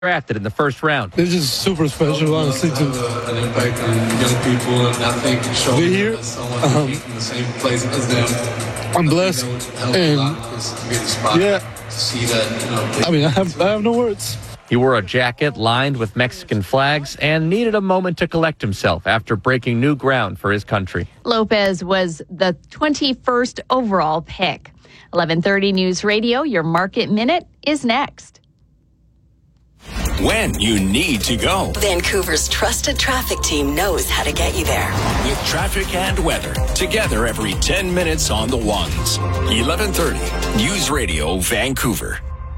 drafted in the first round. It's just super special, honestly, to an impact on young people, and I think showing be here. Someone from the same place as them. I'm blessed, and yeah, see that. I mean, I have no words. He wore a jacket lined with Mexican flags and needed a moment to collect himself after breaking new ground for his country. Lopez was the 21st overall pick. 11:30 News Radio, your Market Minute is next. When you need to go. Vancouver's trusted traffic team knows how to get you there. With traffic and weather, together every 10 minutes on the ones. 11:30 News Radio, Vancouver.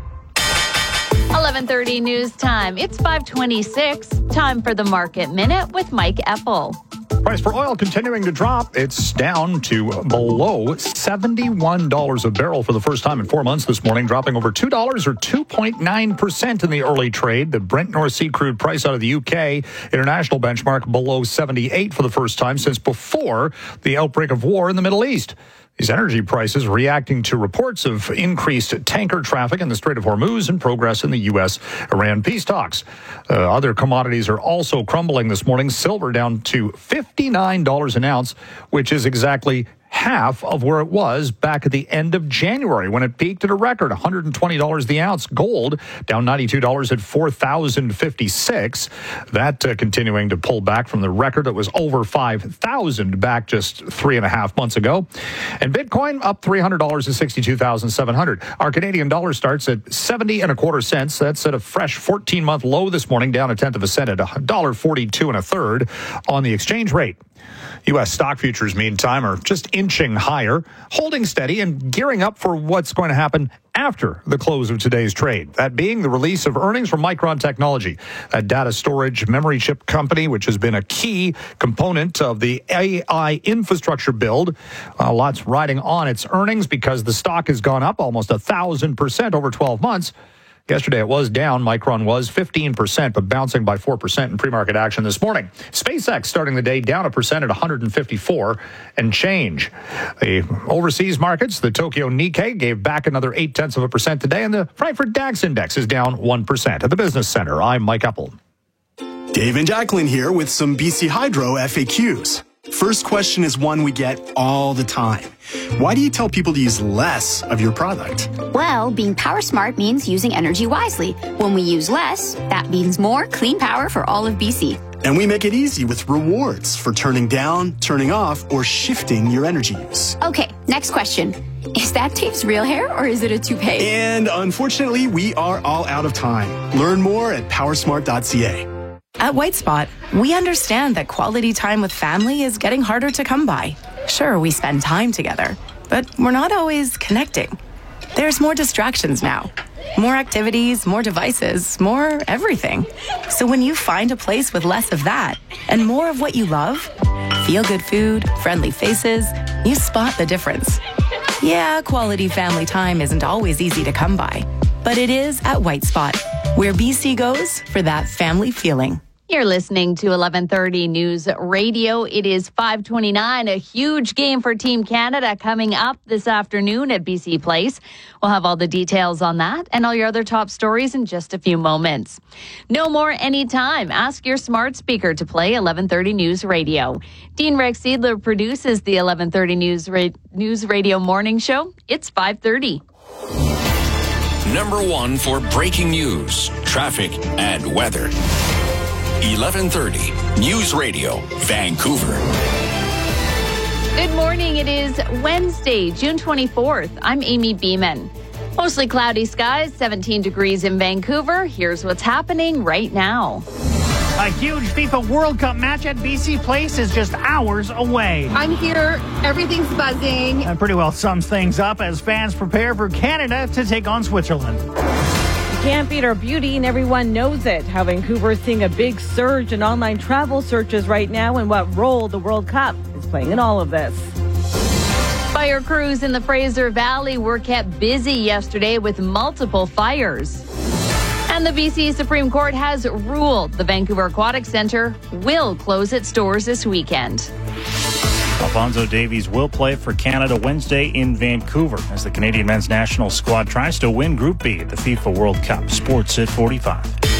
11:30 news time. It's 5:26. Time for the Market Minute with Mike Eppel. Price for oil continuing to drop. It's down to below $71 a barrel for the first time in 4 months this morning, dropping over $2 or 2.9% in the early trade. The Brent North Sea crude price out of the UK international benchmark below 78 for the first time since before the outbreak of war in the Middle East. These energy prices reacting to reports of increased tanker traffic in the Strait of Hormuz and progress in the U.S.-Iran peace talks. Other commodities are also crumbling this morning. Silver down to $59 an ounce, which is exactly half of where it was back at the end of January when it peaked at a record $120 the ounce. Gold down $92 at $4,056. That continuing to pull back from the record that was over $5,000 back just 3.5 months ago. And Bitcoin up $300 to $62,700. Our Canadian dollar starts at 70 1/4 cents. That's at a fresh 14-month low this morning, down 1/10 cent at $1.42 1/3 on the exchange rate. U.S. stock futures, meantime, are just inching higher, holding steady and gearing up for what's going to happen after the close of today's trade. That being the release of earnings from Micron Technology, a data storage memory chip company, which has been a key component of the AI infrastructure build. Lots riding on its earnings because the stock has gone up almost 1,000% over 12 months. Yesterday, it was down. Micron was 15%, but bouncing by 4% in pre-market action this morning. SpaceX starting the day down 1% at 154 and change. The overseas markets, the Tokyo Nikkei gave back another 0.8% today, and the Frankfurt DAX index is down 1%. At the Business Center, I'm Mike Eppel. Dave and Jacqueline here with some BC Hydro FAQs. First question is one we get all the time. Why do you tell people to use less of your product? Well, being power smart means using energy wisely. When we use less, that means more clean power for all of BC. And we make it easy with rewards for turning down, turning off, or shifting your energy use. Okay, next question. Is that Dave's real hair or is it a toupee? And unfortunately, we are all out of time. Learn more at powersmart.ca. At White Spot, we understand that quality time with family is getting harder to come by. Sure, we spend time together, but we're not always connecting. There's more distractions now. More activities, more devices, more everything. So when you find a place with less of that and more of what you love, feel-good food, friendly faces, you spot the difference. Yeah, quality family time isn't always easy to come by, but it is at White Spot, where BC goes for that family feeling. You're listening to 11:30 News Radio. It is 5:29, a huge game for Team Canada coming up this afternoon at BC Place. We'll have all the details on that and all your other top stories in just a few moments. No more anytime. Ask your smart speaker to play 11:30 News Radio. Dean Rex Seidler produces the 11:30 News Radio morning show. It's 5:30. Number one for breaking news, traffic, and weather. 11:30 News Radio, Vancouver. Good morning. It is Wednesday, June 24th. I'm Amy Beeman. Mostly cloudy skies, 17 degrees in Vancouver. Here's what's happening right now. A huge FIFA World Cup match at BC Place is just hours away. I'm here. Everything's buzzing. That pretty well sums things up as fans prepare for Canada to take on Switzerland. Can't beat our beauty, and everyone knows it. How Vancouver is seeing a big surge in online travel searches right now, and what role the World Cup is playing in all of this. Fire crews in the Fraser Valley were kept busy yesterday with multiple fires. And the BC Supreme Court has ruled the Vancouver Aquatic Centre will close its doors this weekend. Alphonso Davies will play for Canada Wednesday in Vancouver as the Canadian men's national squad tries to win Group B at the FIFA World Cup. Sports at 45.